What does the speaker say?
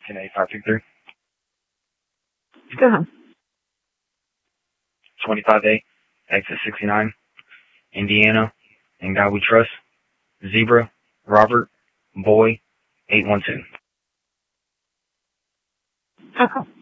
108563. Go ahead. 25A, exit 69, Indiana, in God We Trust, Zebra, Robert, Boy, 812. Okay.